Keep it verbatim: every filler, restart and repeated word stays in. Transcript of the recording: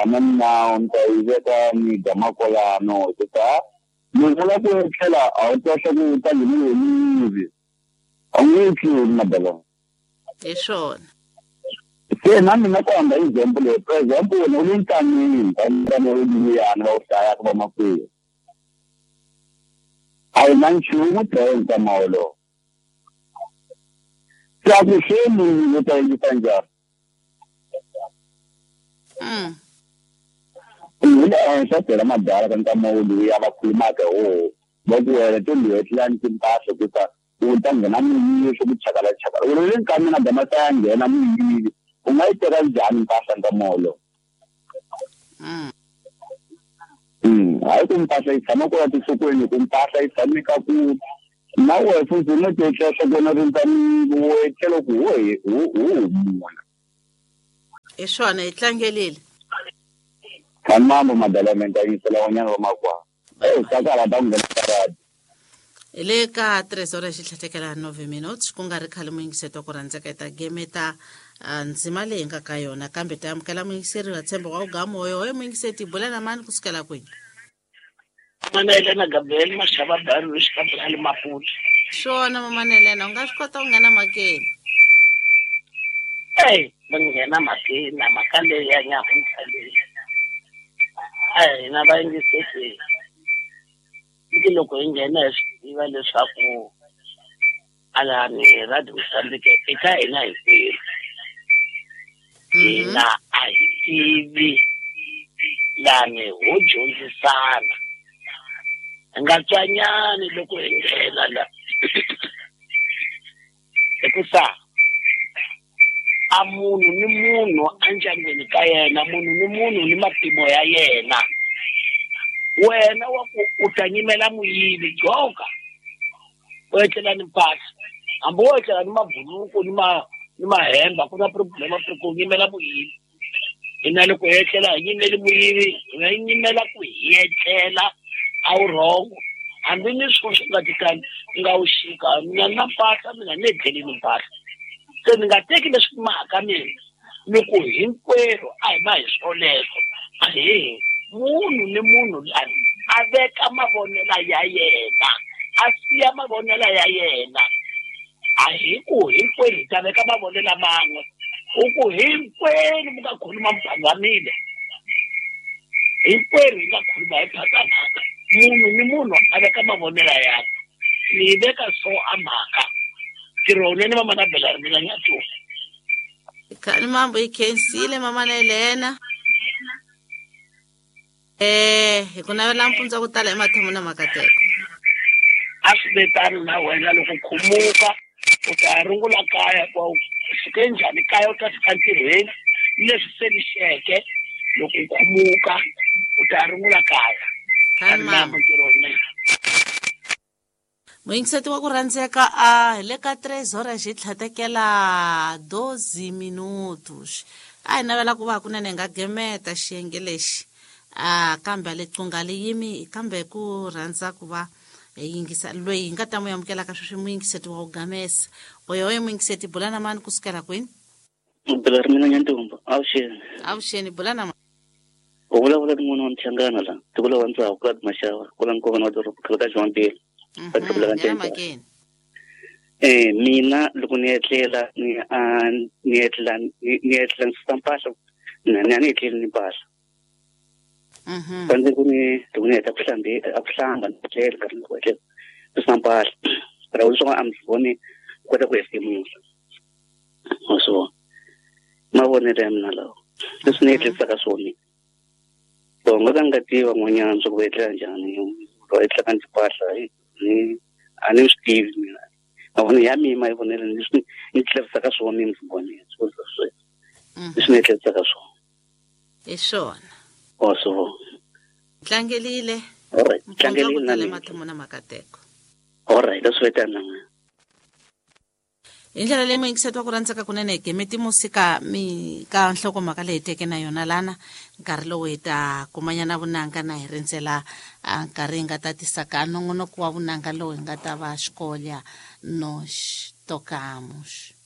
Gaman now on the ni Damakola no kita. Mula ko kela auto sa ko ta ni ni. Ang wiki na bala. Eshon. Kaya namin na ko ang example. For example, uling kami, kami ni ano kaya ko mapi. Ay nang chumo tayo sa maulo. Sabi siya ni tayo ni Tanjar. Hmm. Ini ang sa pera madara kan maulo ya makulma ka o. Bago ay ito liwet lang kinta sa kita. Utang na namin ni sa chakala chakala. Uling kami na damatan ya namin umay tera jan pasan ka maulo. Hmm. Hmm, ay kung pasay sama ko at suko ni kung pasay sami ka po now ay kung sunod ay siya sa gana rin kami buhay kelo buhay oo oo Eshon itlangelile. Kama mo madala menta yung salaw niya rumakwa eh saka radang ganarad Ile ka tres horas ihlatekela nove minutos kungari khali muingiseto kurandzeka ita gemeta nzima leyi nga ka yona kambe ta amukela muingiseri wa tshembo wa ugamoyo we muingiseti bula na mani kusukela kwihi Mana Elena Gabriel mashava bari wishikabhali mapuli. Swona mama Elena u nga swi kota ku nghena makeni Hey, bangena makeni makale ya nyamukhale. Ay na ba ingiseti. Iki loko ingena iva leswaku ala ni radio Mozambique eka ina hikwini. Ina a hi tivi lani ho dyondzisana. Nga tswanyani loko hi nghena la. Ekusa a munhu ni munhu andyangwini ka yena munhu ni munhu ni matimu ya yena. Wena wa ku u ta nyimela muyivi joka. U etlela ni mpahla. Hambi wo etlela ni mabhuluku ni ma ni mahemba ku na problema ku nyimela muyivi. Ina loko hi etlela hi nyimeli muyivi hi nyimela ku hi etlela a wu rhongo. Hambi ni swilo swi nga tikani nga wu xika mina na mpahla mina ni etleli ni mpahla. Se ni nga teki leswi mhaka mina loko hinkwerhu a hi va hi swoleswo. A hi munhu ni munhu lani a veka mavonelo ya yena a siya mavonelo ya yena a hi ku hinkwerhu ta veka mavonelo man'we u ku hinkwerhu mi nga khuluma mphanganile hinkwerhu hi nga khuluma hi phakanaka munhu ni munhu a veka mavonelo yakwe ni veka so a mhaka tirhoneni mama na bela ri mina nyatu khani mambo yi khensile mama Elena Eh, hi ku navela mpundzu ku tala emathemu na makateko. A swi betani na wena loko khumuka u ta rungula kaya kwa u fike njhani kaya u ta fika ntirhweni leswi se ni xeke loko khumuka u ta rungula kaya. Khani mama. Muingiseti wa ku rhandzeka a hi le ka tres horas hi tlhatekela doze minutos. A hi navela ku va kunene nga gemeta xiyenge lexi. Ah kambe le qunga leyimi kambe ku rhandza ku va yingisa loyi nga ta mu yamukela ka sweswi muingiseti wa ugamesa oyo oyo muingiseti bula na mani kusukela kwini bula ri mina nyantumba avuxeni avuxeni bula na mani u vulavula ni munhu wa Mchangana la ti vula wandzhaku kula Mashava kula nkoka na doroba khala ka Joinville ka tibula ka Ntsenga eh mina loko ni etlela ni a ni etlela ni etlela mpahlwa na ni etlela ni mpahla Mhm. Kanti kuni kuni ta kuhlambi akuhlamba nitlela ka ni kwethe kusampahla ra usonga amfoni kweta ku estimula so mavonele ya mina lawo leswi ni etlisa ka swona so nga nga tiva n'wanyana swi ku etlela njhani ro etlela ka mpahla ni a ni swi tivi mina mavonele ya mina yi vonele leswi ni tlherisa ka swona ni vone so so leswi ni etlisa ka swona hi swona also tlangelile alright tlangelile na le mathemu na makateko alright that's what I'm doing indlela leyi muingiseti wa ku rhandzeka kunene hi gemeti musika mi ka nhlokomhaka leyi teke na yona lana nkarhi lowu hi ta kumanyana vunanga na hi rindzela nkarhi hi nga ta tisaka nongonoko wa vunanga lowu hi nga ta va xikolya no xitokamux